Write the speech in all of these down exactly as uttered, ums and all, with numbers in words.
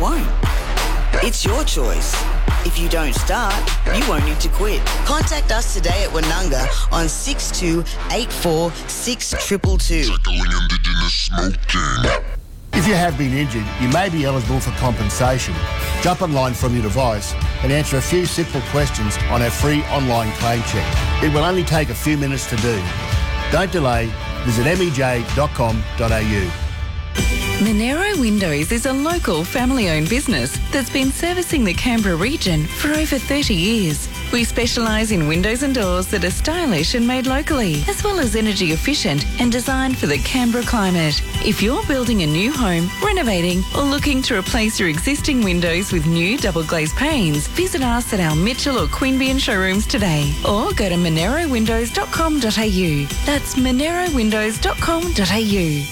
won't. It's your choice. If you don't start, you won't need to quit. Contact us today at Wananga on six two eight four six two two two. Tackling Indigenous smoking. If you have been injured, you may be eligible for compensation. Jump online from your device and answer a few simple questions on our free online claim check. It will only take a few minutes to do. Don't delay. Visit m e j dot com dot a u. Monero Windows is a local family-owned business that's been servicing the Canberra region for over thirty years. We specialise in windows and doors that are stylish and made locally, as well as energy efficient and designed for the Canberra climate. If you're building a new home, renovating or looking to replace your existing windows with new double glazed panes, visit us at our Mitchell or Queanbeyan showrooms today or go to monero windows dot com dot a u. That's monero windows dot com dot a u.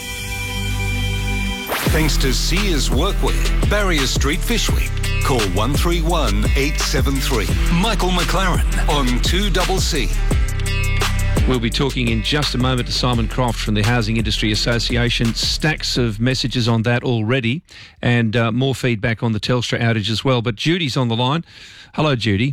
Thanks to Sears Workwear, Barrier Street, Fyshwick. Call one three one eight seven three. Michael McLaren on two C C. We'll be talking in just a moment to Simon Croft from the Housing Industry Association. Stacks of messages on that already and uh, more feedback on the Telstra outage as well. But Judy's on the line. Hello, Judy.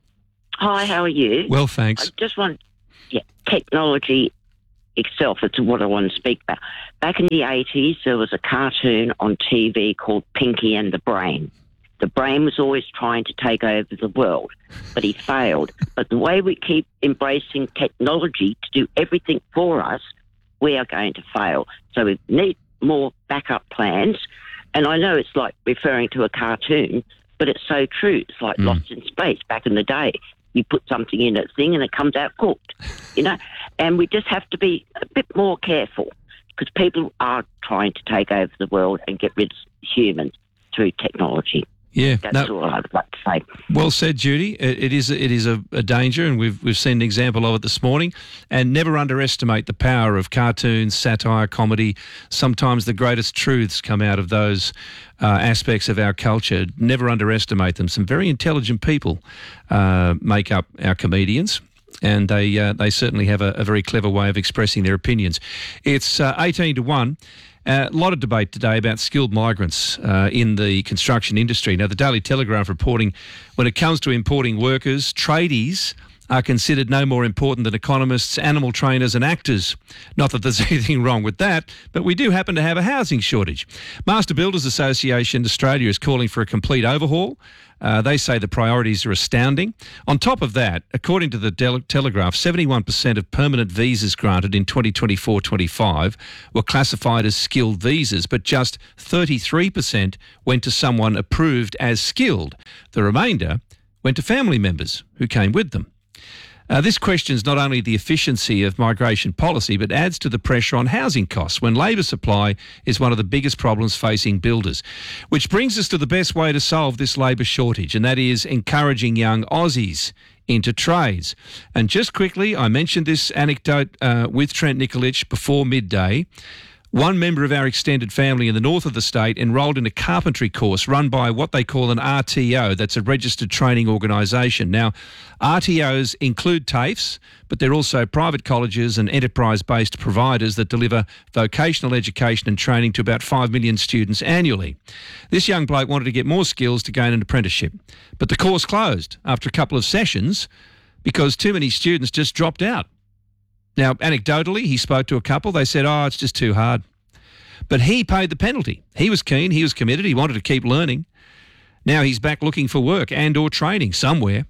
Hi, how are you? Well, thanks. I just want, yeah, technology itself, it's what I want to speak about. Back in the eighties, there was a cartoon on T V called Pinky and the Brain. The brain was always trying to take over the world, but he failed. But the way we keep embracing technology to do everything for us, we are going to fail. So we need more backup plans. And I know it's like referring to a cartoon, but it's so true. It's like mm. Lost in Space back in the day. You put something in a thing and it comes out cooked, you know. And we just have to be a bit more careful because people are trying to take over the world and get rid of humans through technology. Yeah, that's no, all I'd like to say. Well said, Judy. It, it is it is a, a danger, and we've we've seen an example of it this morning. And never underestimate the power of cartoons, satire, comedy. Sometimes the greatest truths come out of those uh, aspects of our culture. Never underestimate them. Some very intelligent people uh, make up our comedians. And they uh, they certainly have a, a very clever way of expressing their opinions. It's uh, eighteen to one. A uh, lot of debate today about skilled migrants uh, in the construction industry. Now, the Daily Telegraph reporting when it comes to importing workers, tradies are considered no more important than economists, animal trainers and actors. Not that there's anything wrong with that, but we do happen to have a housing shortage. Master Builders Association Australia is calling for a complete overhaul. Uh, they say the priorities are astounding. On top of that, according to the Del- Telegraph, seventy-one percent of permanent visas granted in twenty twenty-four twenty-five were classified as skilled visas, but just thirty-three percent went to someone approved as skilled. The remainder went to family members who came with them. Uh, this questions not only the efficiency of migration policy, but adds to the pressure on housing costs when labour supply is one of the biggest problems facing builders. Which brings us to the best way to solve this labour shortage, and that is encouraging young Aussies into trades. And just quickly, I mentioned this anecdote uh, with Trent Nikolic before midday. One member of our extended family in the north of the state enrolled in a carpentry course run by what they call an R T O, that's a registered training organisation. Now, R T Os include TAFEs, but they're also private colleges and enterprise-based providers that deliver vocational education and training to about five million students annually. This young bloke wanted to get more skills to gain an apprenticeship, but the course closed after a couple of sessions because too many students just dropped out. Now, anecdotally, he spoke to a couple. They said, oh, it's just too hard. But he paid the penalty. He was keen. He was committed. He wanted to keep learning. Now he's back looking for work and or training somewhere.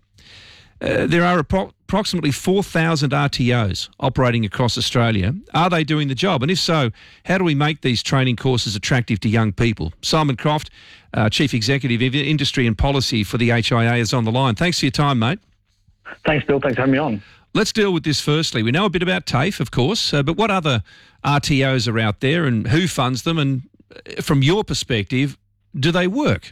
Uh, there are appro- approximately four thousand R T Os operating across Australia. Are they doing the job? And if so, how do we make these training courses attractive to young people? Simon Croft, uh, Chief Executive of Industry and Policy for the H I A, is on the line. Thanks for your time, mate. Thanks, Bill. Thanks for having me on. Let's deal with this firstly. We know a bit about TAFE, of course, uh, but what other R T Os are out there and who funds them? And from your perspective, do they work?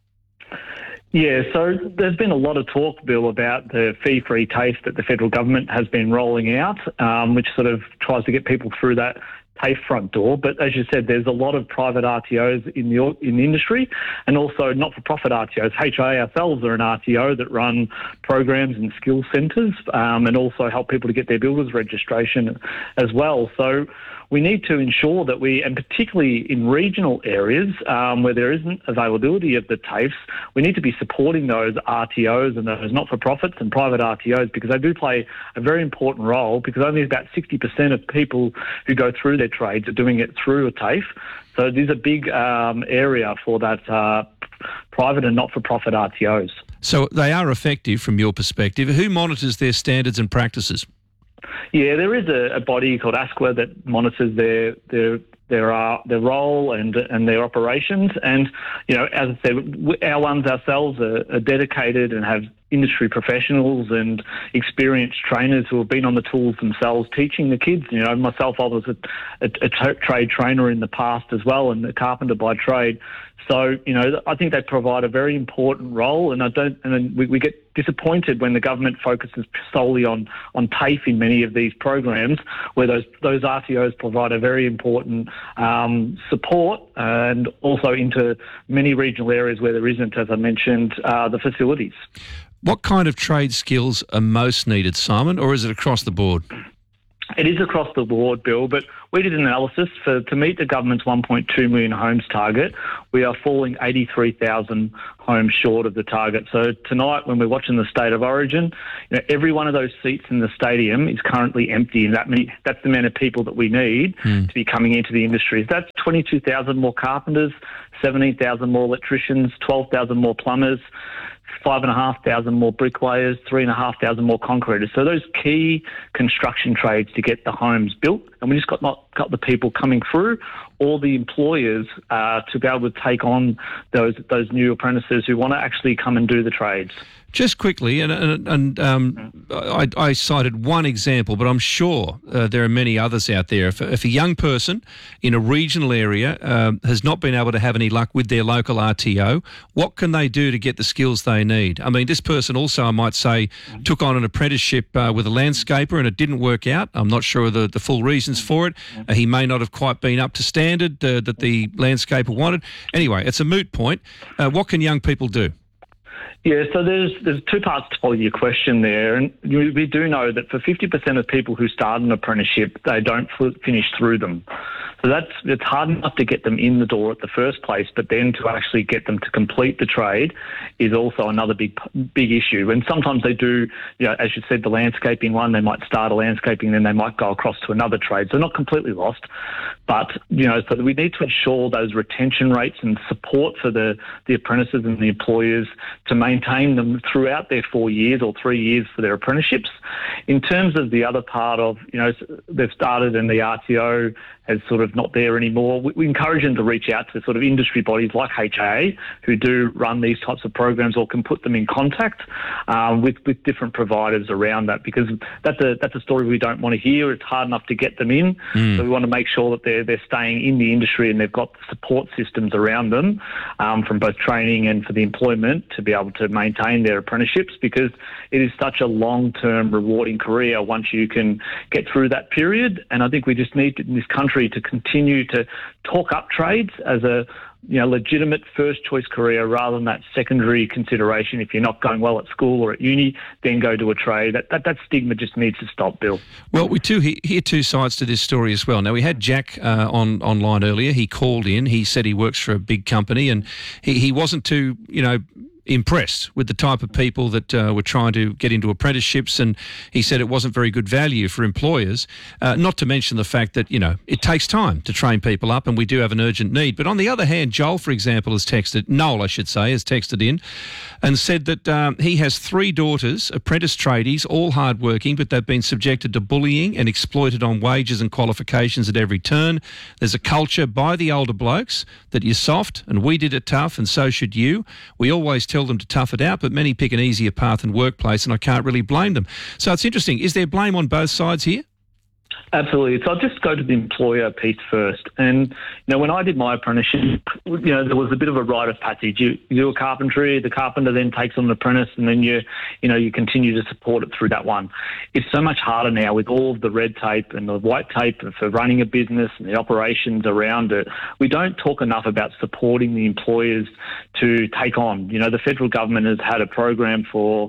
Yeah, so there's been a lot of talk, Bill, about the fee-free TAFE that the federal government has been rolling out, um, which sort of tries to get people through that TAFE front door. But as you said, there's a lot of private R T Os in the in the industry and also not-for-profit R T Os. H I A ourselves are an R T O that run programs and skills centres um, and also help people to get their builders registration as well. So we need to ensure that we, and particularly in regional areas um, where there isn't availability of the TAFEs, we need to be supporting those R T Os and those not-for-profits and private R T Os, because they do play a very important role, because only about sixty percent of people who go through their trades are doing it through a TAFE. So it is a big um, area for that uh, private and not-for-profit R T Os. So they are effective from your perspective. Who monitors their standards and practices? Yeah, there is a, a body called ASQA that monitors their their their uh, their role and and their operations. And you know, as I said, our ones ourselves are, are dedicated and have industry professionals and experienced trainers who have been on the tools themselves, teaching the kids. You know, myself, I was a, a, a t- trade trainer in the past as well, and a carpenter by trade. So, you know, I think they provide a very important role, and I don't, and we, we get disappointed when the government focuses solely on, on TAFE in many of these programs, where those those R T Os provide a very important um, support, and also into many regional areas where there isn't, as I mentioned, uh, the facilities. What kind of trade skills are most needed, Simon, or is it across the board? It is across the board, Bill, but we did an analysis for to meet the government's one point two million homes target. We are falling eighty-three thousand homes short of the target. So tonight, when we're watching the State of Origin, you know, every one of those seats in the stadium is currently empty, and that many, that's the amount of people that we need mm. to be coming into the industry. That's twenty-two thousand more carpenters, seventeen thousand more electricians, twelve thousand more plumbers, five and a half thousand more bricklayers, three and a half thousand more concreters. So those key construction trades to get the homes built, and we just got not got the people coming through, or the employers uh, to be able to take on those those new apprentices who want to actually come and do the trades. Just quickly, and, and, and um, I, I cited one example, but I'm sure uh, there are many others out there. If, if a young person in a regional area um, has not been able to have any luck with their local R T O, what can they do to get the skills they need? I mean, this person also, I might say, took on an apprenticeship uh, with a landscaper and it didn't work out. I'm not sure of the, the full reasons for it. Uh, he may not have quite been up to standard uh, that the landscaper wanted. Anyway, it's a moot point. Uh, what can young people do? Yeah, so there's there's two parts to your question there, and we do know that for fifty percent of people who start an apprenticeship, they don't finish through them. So that's it's hard enough to get them in the door at the first place, but then to actually get them to complete the trade is also another big big issue. And sometimes they do, you know, as you said, the landscaping one, they might start a landscaping, then they might go across to another trade. So not completely lost, but you know, so we need to ensure those retention rates and support for the the apprentices and the employers to maintain them throughout their four years or three years for their apprenticeships. In terms of the other part of, you know, they've started and the R T O is sort of not there anymore, we, we encourage them to reach out to sort of industry bodies like H A A who do run these types of programs, or can put them in contact um, with, with different providers around that, because that's a that's a story we don't want to hear. It's hard enough to get them in, mm. so we want to make sure that they're, they're staying in the industry and they've got support systems around them um, from both training and for the employment to be able to maintain their apprenticeships, because it is such a long-term rewarding career once you can get through that period. And I think we just need to, in this country, to continue to talk up trades as a you know legitimate first choice career, rather than that secondary consideration. If you're not going well at school or at uni, then go to a trade. That that, that stigma just needs to stop, Bill. Well, we too hear two sides to this story as well. Now, we had Jack uh, on online earlier. He called in. He said he works for a big company, and he, he wasn't too, you know, impressed with the type of people that uh, were trying to get into apprenticeships, and he said it wasn't very good value for employers, uh, not to mention the fact that, you know, it takes time to train people up and we do have an urgent need. But on the other hand, Joel, for example, has texted, Noel, I should say, has texted in and said that um, he has three daughters, apprentice tradies, all hardworking, but they've been subjected to bullying and exploited on wages and qualifications at every turn. There's a culture by the older blokes that you're soft and we did it tough and so should you. We always tell them to tough it out, but many pick an easier path in workplace, and I can't really blame them. So it's interesting. Is there blame on both sides here? Absolutely. So I'll just go to the employer piece first. And, you know, when I did my apprenticeship, you know, there was a bit of a rite of passage. You, you do a carpentry, the carpenter then takes on an apprentice, and then you, you know, you continue to support it through that one. It's so much harder now with all of the red tape and the white tape for running a business and the operations around it. We don't talk enough about supporting the employers to take on. You know, the federal government has had a program for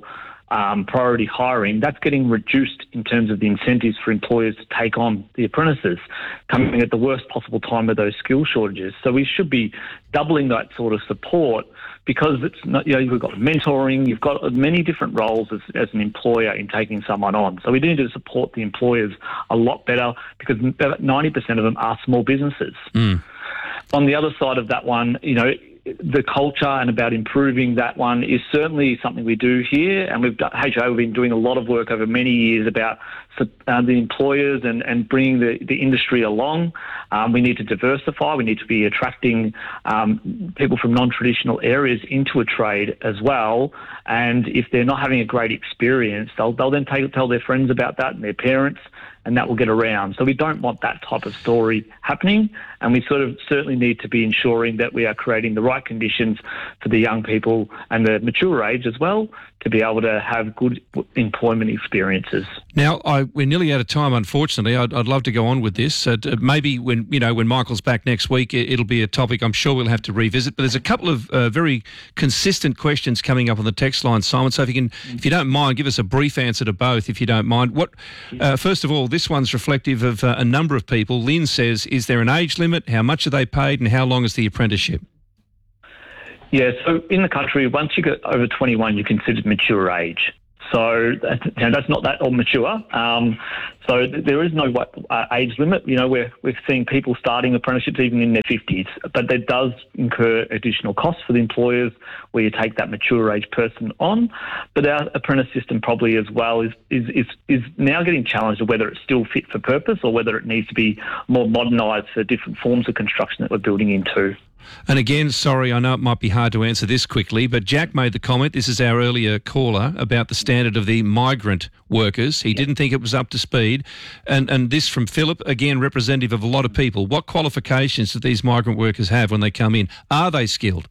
um, priority hiring, that's getting reduced in terms of the incentives for employers to take on the apprentices, coming at the worst possible time of those skill shortages. So we should be doubling that sort of support, because it's not, you know, you've got mentoring, you've got many different roles as, as an employer in taking someone on. So we do need to support the employers a lot better, because ninety percent of them are small businesses. Mm. On the other side of that one, you know, the culture and about improving that one is certainly something we do here, and we've done, H O, we've been doing a lot of work over many years about uh, the employers and, and bringing the, the industry along. Um, we need to diversify. We need to be attracting um, people from non-traditional areas into a trade as well. And if they're not having a great experience, they'll, they'll then take, tell their friends about that and their parents, and that will get around. So we don't want that type of story happening, and we sort of certainly need to be ensuring that we are creating the right conditions for the young people and the mature age as well to be able to have good employment experiences. Now, I, we're nearly out of time, unfortunately. I'd, I'd love to go on with this. Uh, maybe when you know when Michael's back next week, it, it'll be a topic I'm sure we'll have to revisit. But there's a couple of uh, very consistent questions coming up on the text line, Simon. So if you can, if you don't mind, give us a brief answer to both, if you don't mind. What, uh, first of all, this one's reflective of uh, a number of people. Lynn says, is there an age limit? How much are they paid? And how long is the apprenticeship? Yeah, so in the country, once you get over twenty-one, you're considered mature age. So that's, you know, that's not that or mature. Um, so th- there is no uh, age limit. You know, we're, we're seeing people starting apprenticeships even in their fifties, but that does incur additional costs for the employers where you take that mature age person on. But our apprentice system probably as well is, is, is, is now getting challenged of whether it's still fit for purpose or whether it needs to be more modernised for different forms of construction that we're building into. And again, sorry, I know it might be hard to answer this quickly, but Jack made the comment, this is our earlier caller, about the standard of the migrant workers. He yep. didn't think it was up to speed. And and this from Philip, again, representative of a lot of people. What qualifications do these migrant workers have when they come in? Are they skilled?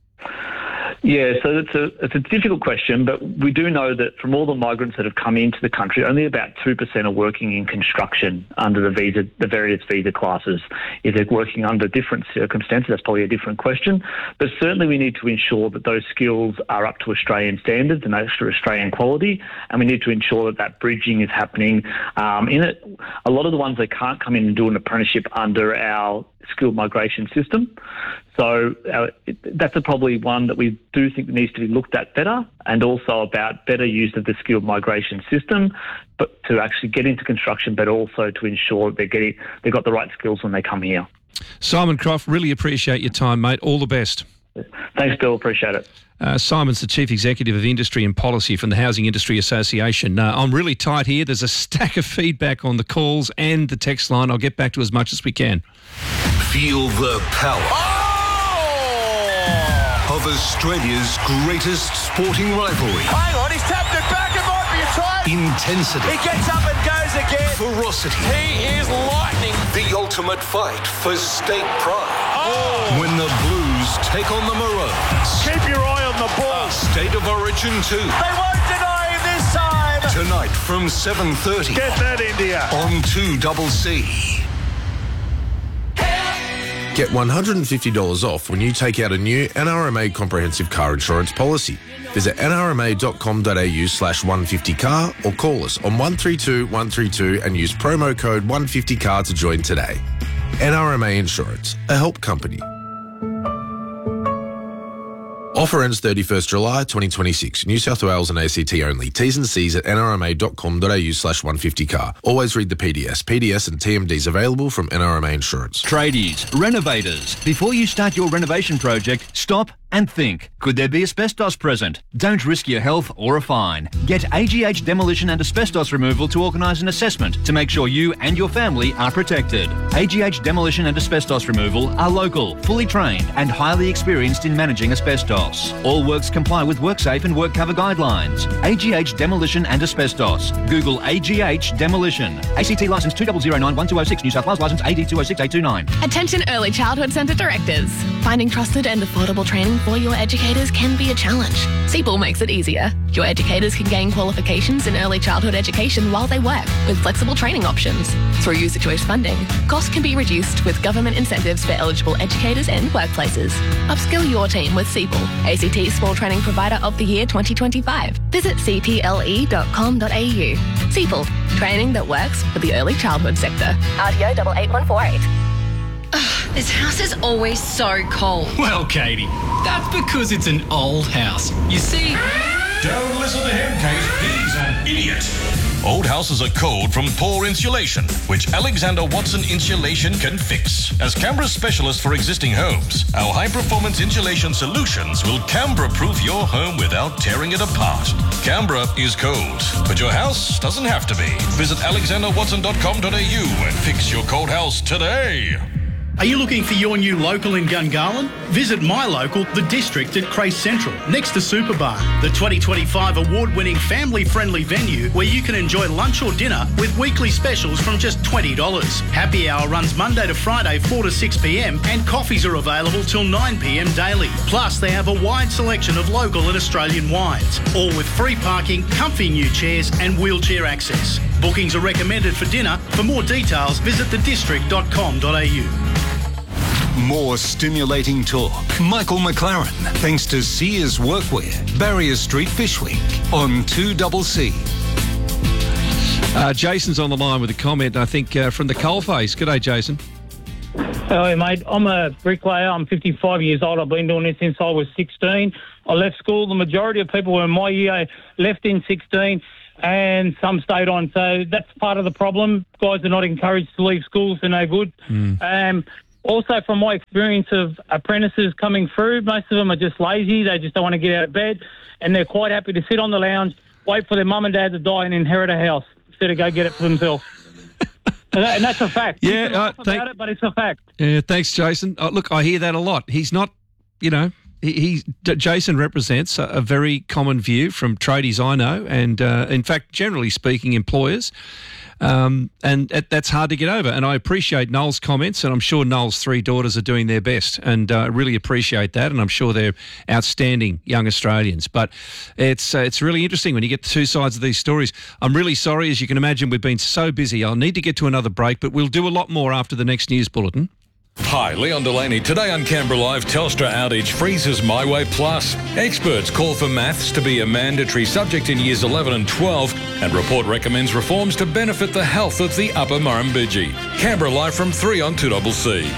Yeah, so it's a it's a difficult question, but we do know that from all the migrants that have come into the country, only about two percent are working in construction under the visa, the various visa classes. If they're working under different circumstances, that's probably a different question. But certainly we need to ensure that those skills are up to Australian standards and extra Australian quality, and we need to ensure that that bridging is happening. Um, in it, a lot of the ones that can't come in and do an apprenticeship under our skilled migration system. So uh, it, that's a probably one that we do think needs to be looked at better, and also about better use of the skilled migration system, but to actually get into construction, but also to ensure that they're getting, they've got the right skills when they come here. Simon Croft, really appreciate your time, mate. All the best. Thanks, Bill. Appreciate it. Uh, Simon's the Chief Executive of Industry and Policy from the Housing Industry Association. Uh, I'm really tight here. There's a stack of feedback on the calls and the text line. I'll get back to as much as we can. Feel the power oh! of Australia's greatest sporting rivalry. Hang on, he's tapped it back. It might be a try. Intensity. He gets up and goes again. Ferocity. He is lightning. The ultimate fight for state pride. Oh! When the Blues take on the Maroons. Keep your eye on the ball. State of Origin two. They won't deny him this time. Tonight from seven thirty. Get that, India. On two C C. Get one hundred fifty dollars off when you take out a new N R M A comprehensive car insurance policy. Visit nrma.com.au slash 150car or call us on one three two one three two and use promo code one fifty car to join today. N R M A Insurance, a help company. Offer ends thirty-first July twenty twenty-six. New South Wales and A C T only. T's and C's at nrma.com.au slash 150car. Always read the P D S. P D S and T M Ds available from N R M A Insurance. Tradies, renovators. Before you start your renovation project, stop and think. Could there be asbestos present? Don't risk your health or a fine. Get A G H Demolition and Asbestos Removal to organise an assessment to make sure you and your family are protected. A G H Demolition and Asbestos Removal are local, fully trained and highly experienced in managing asbestos. All works comply with WorkSafe and WorkCover guidelines. A G H Demolition and Asbestos. Google A G H Demolition. A C T licence two zero zero nine one two zero six. New South Wales licence A D two zero six eight two nine. Attention Early Childhood Centre directors. Finding trusted and affordable training for your educators can be a challenge. C P L makes it easier. Your educators can gain qualifications in early childhood education while they work, with flexible training options. Through user choice funding, costs can be reduced with government incentives for eligible educators and workplaces. Upskill your team with C P L, A C T Small Training Provider of the Year twenty twenty-five. Visit c p l e dot com dot a u. C P L, training that works for the early childhood sector. R T O eight eight one four eight. This house is always so cold. Well, Katie, that's because it's an old house. You see... Don't listen to him, Kate. He's an idiot. Old houses are cold from poor insulation, which Alexander Watson Insulation can fix. As Canberra's specialist for existing homes, our high-performance insulation solutions will Canberra-proof your home without tearing it apart. Canberra is cold, but your house doesn't have to be. Visit alexander watson dot com dot a u and fix your cold house today. Are you looking for your new local in Gungahlin? Visit my local, The District at Crace Central, next to Superbar, the twenty twenty-five award-winning family-friendly venue where you can enjoy lunch or dinner with weekly specials from just twenty dollars. Happy hour runs Monday to Friday, four to six p m, and coffees are available till nine p m daily. Plus, they have a wide selection of local and Australian wines, all with free parking, comfy new chairs and wheelchair access. Bookings are recommended for dinner. For more details, visit the district dot com dot a u. More stimulating talk. Michael McLaren, thanks to Sears Workwear, Barrier Street, Fishwick, on two C C. Uh, Jason's on the line with a comment, I think, uh, from the coalface. G'day, Jason. Hello, mate. I'm a bricklayer. I'm fifty-five years old. I've been doing this since I was sixteen. I left school. The majority of people were in my year left in sixteen, and some stayed on. So that's part of the problem. Guys are not encouraged to leave school, so no good. Mm. Um, also, from my experience of apprentices coming through, most of them are just lazy. They just don't want to get out of bed, and they're quite happy to sit on the lounge, wait for their mum and dad to die and inherit a house instead of go get it for themselves. and, that, and that's a fact. Yeah, you can laugh uh, thank, about it, but it's a fact. Yeah, thanks, Jason. Uh, look, I hear that a lot. He's not, you know, he, he D- Jason represents a, a very common view from tradies I know, and uh, in fact, generally speaking, employers. Um, and that's hard to get over. And I appreciate Noel's comments, and I'm sure Noel's three daughters are doing their best, and I uh, really appreciate that. And I'm sure they're outstanding young Australians. But it's uh, it's really interesting when you get the two sides of these stories. I'm really sorry, as you can imagine, we've been so busy. I'll need to get to another break, but we'll do a lot more after the next news bulletin. Hi, Leon Delaney. Today on Canberra Live, Telstra outage freezes MyWay Plus. Experts call for maths to be a mandatory subject in years eleven and twelve, and report recommends reforms to benefit the health of the Upper Murrumbidgee. Canberra Live from three on two C C.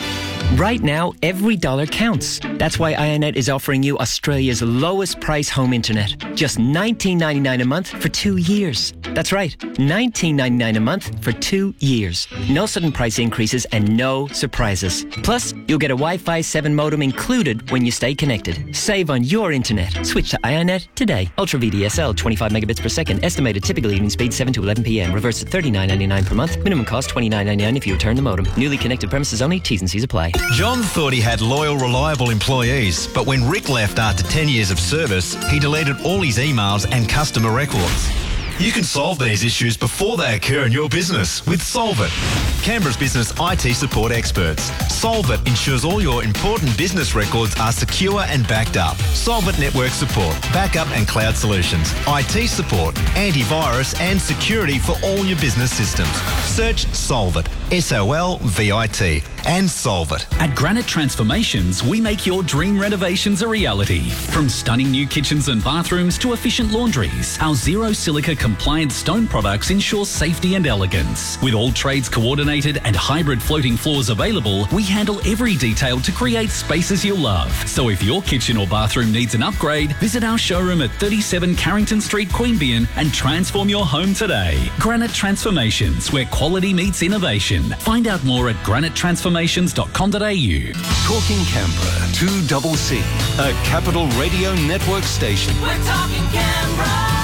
Right now, every dollar counts. That's why iiNet is offering you Australia's lowest price home internet. Just nineteen ninety-nine a month for two years. That's right, nineteen ninety-nine a month for two years. No sudden price increases and no surprises. Plus, you'll get a Wi-Fi seven modem included when you stay connected. Save on your internet. Switch to iiNet today. Ultra V D S L, twenty-five megabits per second. Estimated typical evening speed seven to eleven p m. Reverse to thirty-nine ninety-nine per month. Minimum cost twenty-nine ninety-nine if you return the modem. Newly connected premises only. T's and C's apply. John thought he had loyal, reliable employees, but when Rick left after ten years of service, he deleted all his emails and customer records. You can solve these issues before they occur in your business with Solvit, Canberra's business I T support experts. Solvit ensures all your important business records are secure and backed up. Solvit network support, backup and cloud solutions, I T support, antivirus and security for all your business systems. Search Solvit, S O L V I T, and solve it. At Granite Transformations, we make your dream renovations a reality. From stunning new kitchens and bathrooms to efficient laundries, our zero silica compliant stone products ensure safety and elegance. With all trades coordinated and hybrid floating floors available, we handle every detail to create spaces you'll love. So if your kitchen or bathroom needs an upgrade, visit our showroom at thirty-seven Carrington Street, Queanbeyan, and transform your home today. Granite Transformations, where quality meets innovation. Find out more at granite transformations dot com dot a u. Talking Canberra, two C C, a Capital Radio Network station. We're talking Canberra.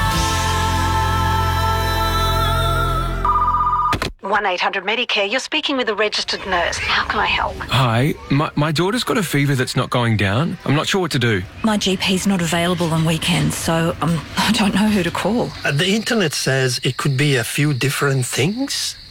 one eight hundred Medicare, you're speaking with a registered nurse. How can I help? Hi, my, my daughter's got a fever that's not going down. I'm not sure what to do. My G P's not available on weekends, so um, I don't know who to call. Uh, the internet says it could be a few different things.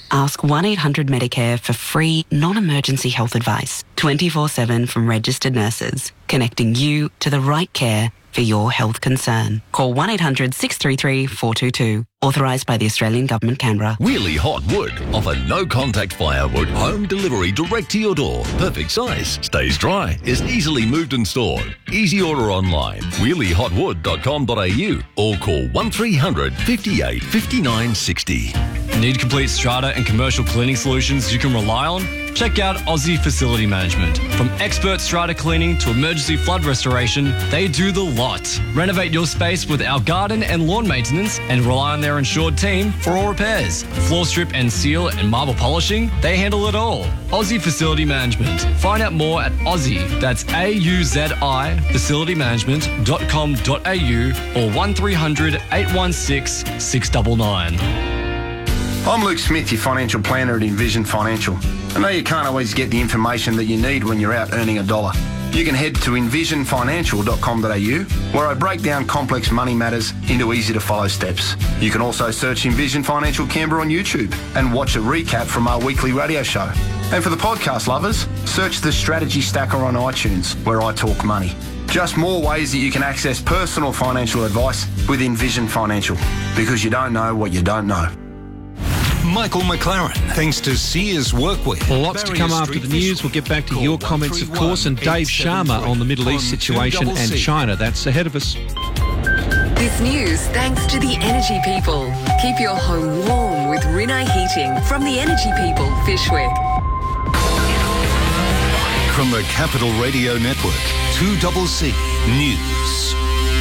Ask one eight hundred Medicare for free, non-emergency health advice, twenty-four seven from registered nurses, connecting you to the right care for your health concern. Call one eight hundred six three three four two two. Authorised by the Australian Government, Canberra. Wheelie Hot Wood offer no-contact firewood, home delivery direct to your door. Perfect size, stays dry, is easily moved and stored. Easy order online, wheelie hot wood dot com dot a u or call one three hundred fifty-eight fifty-nine sixty. Need complete strata and commercial cleaning solutions you can rely on? Check out Aussie Facility Management. From expert strata cleaning to emergency flood restoration, they do the lot. Renovate your space with our garden and lawn maintenance and rely on their insured team for all repairs. Floor strip and seal and marble polishing, they handle it all. Aussie Facility Management. Find out more at Aussie, that's A U Z I, facility management dot com dot a u or one three hundred eight one six six nine nine. I'm Luke Smith, your financial planner at Envision Financial. I know you can't always get the information that you need when you're out earning a dollar. You can head to envision financial dot com dot a u, where I break down complex money matters into easy-to-follow steps. You can also search Envision Financial Canberra on YouTube and watch a recap from our weekly radio show. And for the podcast lovers, search the Strategy Stacker on iTunes, where I talk money. Just more ways that you can access personal financial advice with Envision Financial, because you don't know what you don't know. Michael McLaren, thanks to Sears Workwear. Well, lots to come after the news. We'll get back to your comments, of course, and Dave Sharma on the Middle East situation and China. That's ahead of us. This news thanks to the Energy People. Keep your home warm with Rinnai Heating from the Energy People, Fishwick. From the Capital Radio Network, two C C News.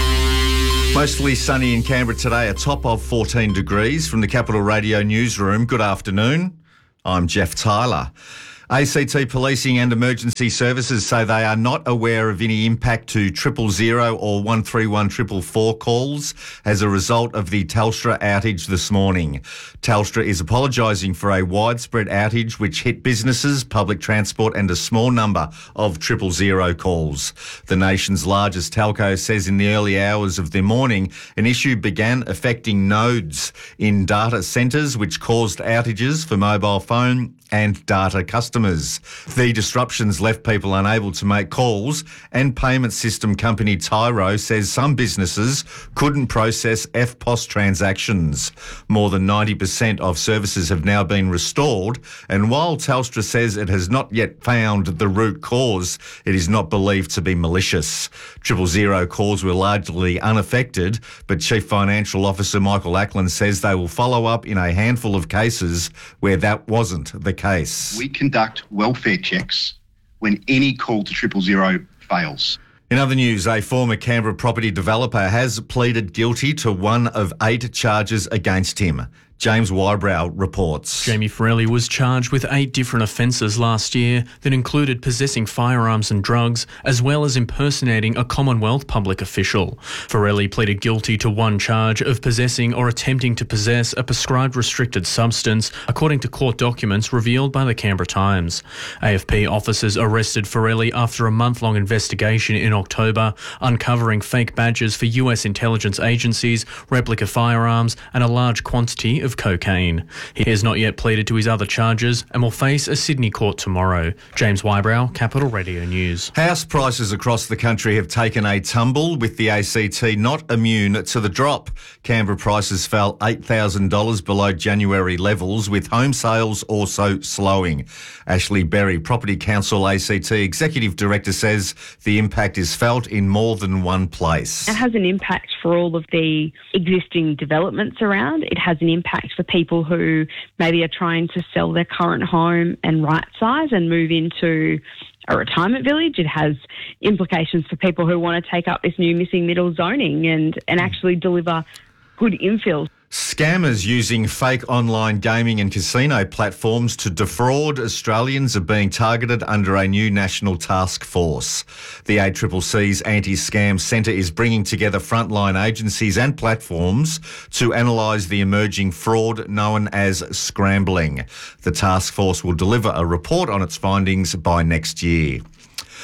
Mostly sunny in Canberra today, a top of fourteen degrees. From the Capital Radio newsroom, good afternoon. I'm Jeff Tyler. A C T Policing and Emergency Services say they are not aware of any impact to triple zero or one three one four four four calls as a result of the Telstra outage this morning. Telstra is apologising for a widespread outage which hit businesses, public transport and a small number of triple zero calls. The nation's largest telco says in the early hours of the morning an issue began affecting nodes in data centres which caused outages for mobile phone and data customers. The disruptions left people unable to make calls, and payment system company Tyro says some businesses couldn't process F P O S transactions. More than ninety percent of services have now been restored, and while Telstra says it has not yet found the root cause, it is not believed to be malicious. Triple zero calls were largely unaffected, but Chief Financial Officer Michael Ackland says they will follow up in a handful of cases where that wasn't the case. We conduct welfare checks when any call to triple zero fails. In other news, a former Canberra property developer has pleaded guilty to one of eight charges against him. James Wybrow reports. Jamie Forelli was charged with eight different offences last year that included possessing firearms and drugs, as well as impersonating a Commonwealth public official. Forelli pleaded guilty to one charge of possessing or attempting to possess a prescribed restricted substance, according to court documents revealed by the Canberra Times. A F P officers arrested Forelli after a month-long investigation in October, uncovering fake badges for U S intelligence agencies, replica firearms and a large quantity of of cocaine. He has not yet pleaded to his other charges and will face a Sydney court tomorrow. James Wybrow, Capital Radio News. House prices across the country have taken a tumble, with the A C T not immune to the drop. Canberra prices fell eight thousand dollars below January levels, with home sales also slowing. Ashley Berry, Property Council A C T Executive Director, says the impact is felt in more than one place. It has an impact for all of the existing developments around. It has an impact for people who maybe are trying to sell their current home and right size and move into a retirement village. It has implications for people who want to take up this new missing middle zoning and, and actually deliver good infill. Scammers using fake online gaming and casino platforms to defraud Australians are being targeted under a new national task force. The A C C C's Anti-Scam Centre is bringing together frontline agencies and platforms to analyse the emerging fraud known as scrambling. The task force will deliver a report on its findings by next year.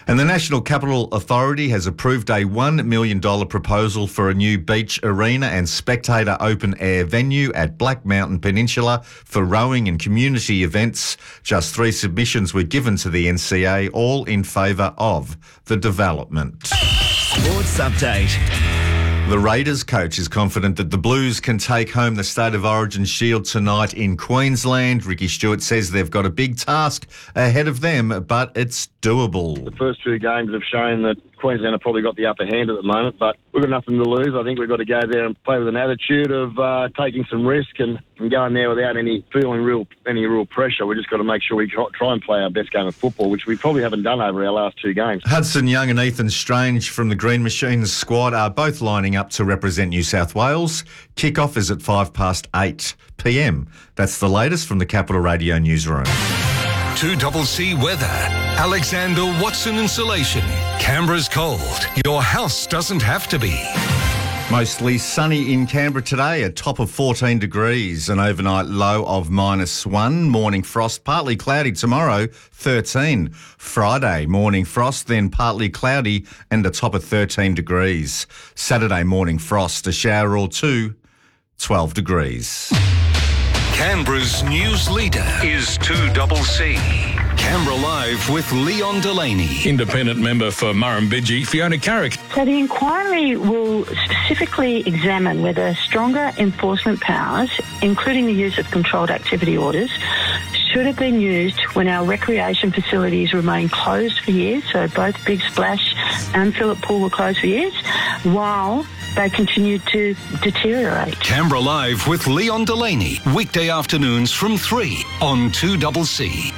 And the National Capital Authority has approved a one million dollars proposal for a new beach arena and spectator open-air venue at Black Mountain Peninsula for rowing and community events. Just three submissions were given to the N C A, all in favour of the development. Sports Update. The Raiders coach is confident that the Blues can take home the State of Origin Shield tonight in Queensland. Ricky Stewart says they've got a big task ahead of them, but it's doable. The first two games have shown that Queensland have probably got the upper hand at the moment, but we've got nothing to lose. I think we've got to go there and play with an attitude of uh, taking some risk and, and going there without any feeling real any real pressure. We've just got to make sure we try and play our best game of football, which we probably haven't done over our last two games. Hudson Young and Ethan Strange from the Green Machines squad are both lining up to represent New South Wales. Kick-off is at five past eight p m. That's the latest from the Capital Radio newsroom. two double C weather. Alexander Watson Insulation. Canberra's cold. Your house doesn't have to be. Mostly sunny in Canberra today, a top of fourteen degrees, an overnight low of minus one. Morning frost, partly cloudy tomorrow, thirteen. Friday, morning frost, then partly cloudy and a top of thirteen degrees. Saturday, morning frost, a shower or two, twelve degrees. Canberra's news leader is two double C. Canberra Live with Leon Delaney. Independent member for Murrumbidgee, Fiona Carrick. So the inquiry will specifically examine whether stronger enforcement powers, including the use of controlled activity orders, should have been used when our recreation facilities remain closed for years. So both Big Splash and Phillip Pool were closed for years, while they continued to deteriorate. Canberra Live with Leon Delaney. Weekday afternoons from three on two double C.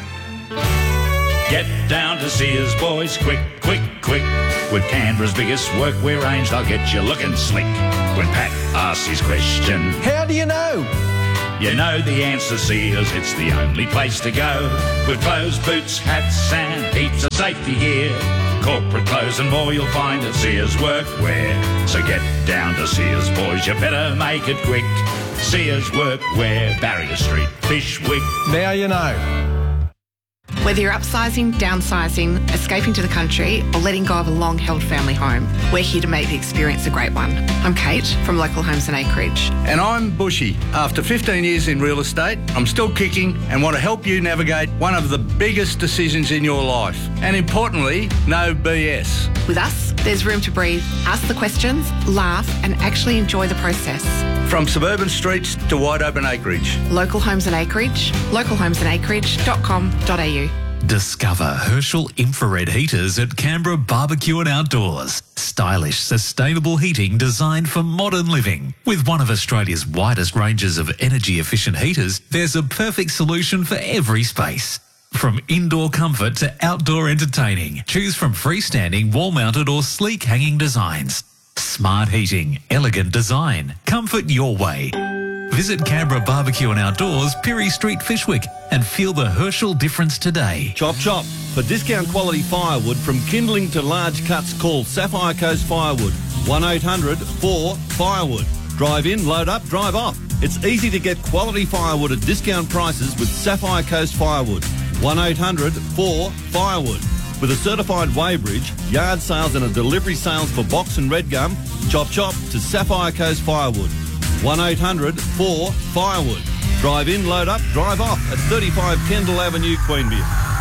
Get down to Sears, boys, quick, quick, quick. With Canberra's biggest workwear range, they'll get you looking slick. When Pat asks his question, how do you know? You know the answer, Sears, it's the only place to go. With clothes, boots, hats and heaps of safety gear. Corporate clothes and more you'll find at Sears Workwear. So get down to Sears, boys, you better make it quick. Sears Workwear, Barrier Street, Fishwick. Now you know. Whether you're upsizing, downsizing, escaping to the country, or letting go of a long-held family home, we're here to make the experience a great one. I'm Kate from Local Homes and Acreage. And I'm Bushy. After fifteen years in real estate, I'm still kicking and want to help you navigate one of the biggest decisions in your life. And importantly, no B S. With us, there's room to breathe, ask the questions, laugh, and actually enjoy the process. From suburban streets to wide open acreage. Local Homes and Acreage, local homes and acreage dot com dot a u. Discover Herschel infrared heaters at Canberra Barbecue and Outdoors. Stylish, sustainable heating designed for modern living. With one of Australia's widest ranges of energy-efficient heaters, there's a perfect solution for every space. From indoor comfort to outdoor entertaining, choose from freestanding, wall-mounted or sleek hanging designs. Smart heating, elegant design, comfort your way. Visit Canberra Barbecue and Outdoors, Pirie Street, Fishwick, and feel the Herschel difference today. Chop chop. For discount quality firewood from kindling to large cuts, call Sapphire Coast Firewood. one eight hundred four firewood. Drive in, load up, drive off. It's easy to get quality firewood at discount prices with Sapphire Coast Firewood. one eight hundred four firewood. With a certified weighbridge, yard sales and a delivery sales for box and red gum, chop chop to Sapphire Coast Firewood. one eight hundred four firewood. Drive in, load up, drive off at thirty-five Kendall Avenue, Queanbeyan.